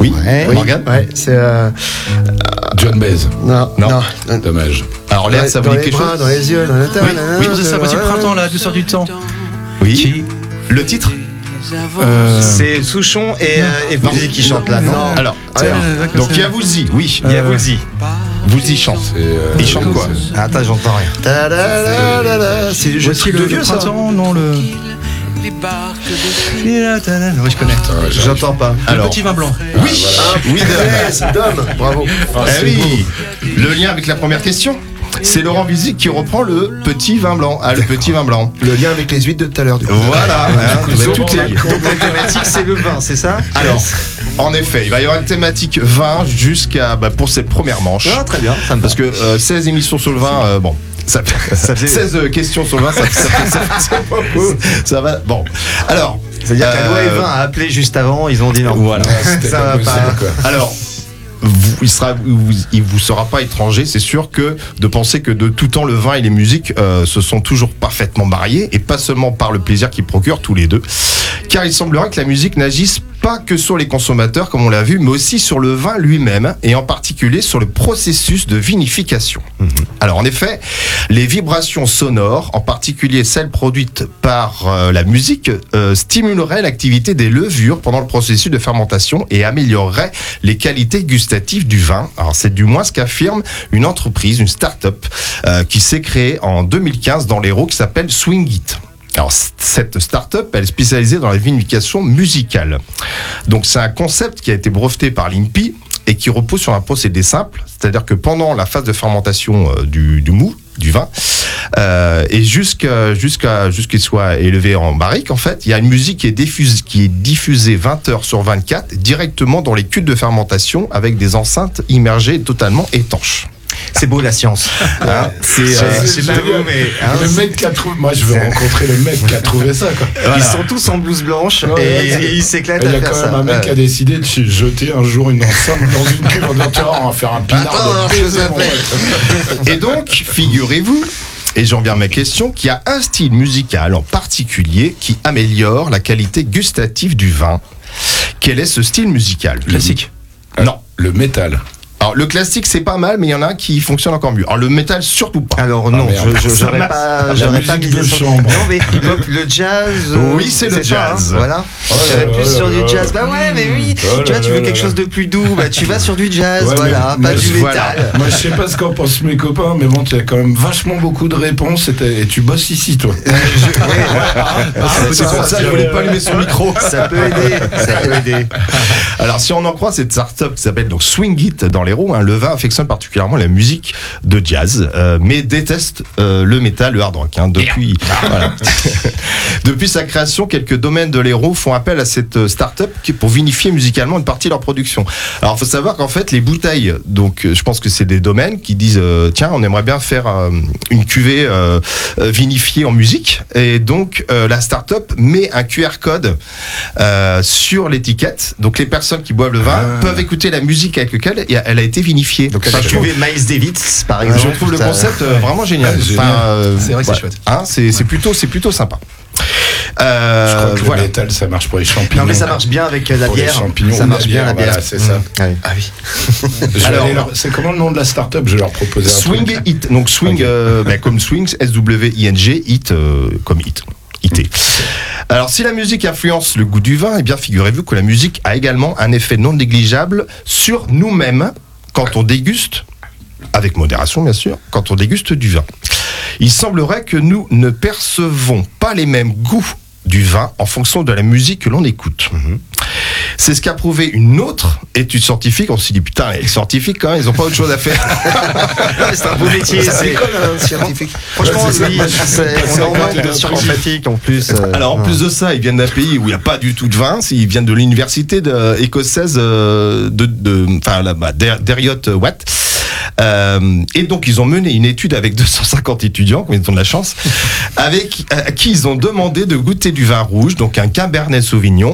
Oui, Oui, Morgane. ouais, c'est John Baez. non. Dommage. Alors l'air, ça vous dans dit les quelque bras, chose? dans les yeux, dans la tête. Oui, C'est ça, voici le printemps, la douceur du temps. Oui. Le titre? C'est Souchon et Woolsey qui chantent là, non? Alors, d'accord, donc c'est- il y a Woolsey, oui. Il y a Woolsey. Woolsey chante. Il chante quoi? Ah, attends, j'entends rien. Ta-da-da-da-da. C'est le jeu Voici de le vieux, ça. printemps, non le. Oui, je connais. J'entends pas. Le petit vin blanc. Oui, oui, C'est Dom, bravo. Eh oui. Le lien avec la première question. C'est Laurent Voulzy qui reprend le petit vin blanc. Ah, le petit vin blanc. Le lien avec les huîtres de tout à l'heure, du coup. Voilà. Tout est lié. Donc la thématique, c'est le vin, c'est ça? Alors, en effet, il va y avoir une thématique vin jusqu'à pour cette première manche. Ah, très bien, ça me Parce que 16 émissions sur le vin, bon. Ça fait 16 questions sur le vin, ça beaucoup. Ça va. Bon. Alors. C'est-à-dire qu'à loi et vin a appelé juste avant, ils ont dit non. Voilà. Ça va pas. Alors. Il vous sera pas étranger, c'est sûr que de penser que de tout temps le vin et les musiques se sont toujours parfaitement mariés, et pas seulement par le plaisir qu'ils procurent tous les deux, car il semblerait que la musique n'agisse pas que sur les consommateurs comme on l'a vu, mais aussi sur le vin lui-même, et en particulier sur le processus de vinification. Alors en effet, les vibrations sonores, en particulier celles produites par la musique, stimuleraient l'activité des levures pendant le processus de fermentation et amélioreraient les qualités gustatives du vin. Alors c'est du moins ce qu'affirme une entreprise, une start-up, qui s'est créée en 2015 dans l'Hérault, qui s'appelle Swing It. Alors cette start-up, elle est spécialisée dans la vinification musicale. Donc c'est un concept qui a été breveté par l'INPI et qui repose sur un procédé simple, c'est-à-dire que pendant la phase de fermentation du mou, du vin, et jusqu'à qu'il soit élevé en barrique, en fait, il y a une musique qui est diffusée 20 heures sur 24 directement dans les cuves de fermentation avec des enceintes immergées totalement étanches. C'est beau la science. Hein, C'est pas vous, mais le mec qui a trouvé. Moi, je veux rencontrer le mec qui a trouvé ça, quoi. Voilà. ils sont tous en blouse blanche et ils s'éclatent Il y à a faire quand ça. même un mec qui a décidé de jeter un jour une enceinte dans une cuve en disant tiens, on va faire un pinard de baiser, mon pote. Et donc, figurez-vous, et j'en viens à ma question, qu'il y a un style musical en particulier qui améliore la qualité gustative du vin. Quel est ce style musical? Classique. Non. Le métal. Alors, le classique, c'est pas mal, mais il y en a un qui fonctionne encore mieux. Alors, le métal, surtout pas. Alors non, merde. j'aurais pas musique misé de sur chambre. Non mais hip-hop, le jazz. Oui, c'est le ça, jazz. hein, voilà. J'irais plus sur du jazz. Bah ouais, mais oui. Tu vois, tu veux quelque chose de plus doux, bah tu vas sur du jazz, Ouais, voilà, mais pas du voilà. métal. Moi, je sais pas ce qu'en pensent mes copains, mais bon, tu as quand même vachement beaucoup de réponses et tu bosses ici, toi. C'est pour ça que je voulais pas allumer son micro. Ça peut aider, ça peut aider. Alors, si on en croit cette start-up qui s'appelle donc Swing It dans l'Hérault, le vin affectionne particulièrement la musique de jazz, mais déteste le métal, le hard rock. Depuis, voilà. Depuis sa création, quelques domaines de l'Hérault font appel à cette start-up pour vinifier musicalement une partie de leur production. Alors, il faut savoir qu'en fait, les bouteilles, donc je pense que c'est des domaines qui disent tiens, on aimerait bien faire une cuvée vinifiée en musique, et donc la start-up met un QR code sur l'étiquette. Donc les personnes qui boivent le vin peuvent écouter la musique avec laquelle elle a été vinifiée. Donc Enfin, la je trouve- cuvée Miles Davis, par exemple. je trouve le concept vraiment génial. Ouais, génial. C'est vrai que c'est chouette. C'est plutôt sympa. Je crois que Voilà. le métal, ça marche pour les champignons. Non mais ça marche bien avec la Pour les bière. champignons, Ça ou marche bien la bière. voilà, c'est ça. Ouais. Ah oui. C'est comment le nom de la start-up? Je vais leur proposer un Swing truc. It. Donc swing, comme swing, S-W-I-N-G, It comme It. IT. Alors, si la musique influence le goût du vin, eh bien, figurez-vous que la musique a également un effet non négligeable sur nous-mêmes quand on déguste, avec modération bien sûr, quand on déguste du vin. Il semblerait que nous ne percevons pas les mêmes goûts du vin en fonction de la musique que l'on écoute. C'est ce qu'a prouvé une autre étude scientifique. On s'est dit, putain, les scientifiques, quand même, ils n'ont pas autre chose à faire. C'est un beau métier. Ça c'est- déconne, scientifique. Franchement, Ouais, c'est ça, oui, moi, je suis on est en passé à manque de côté scientifique en plus. Alors, en plus de ça, ils viennent d'un pays où il n'y a pas du tout de vin. Ils viennent de l'université écossaise d'Heriot Watt. Et donc, ils ont mené une étude avec 250 étudiants, ils ont de la chance, à qui ils ont demandé de goûter du vin rouge, donc un Cabernet Sauvignon,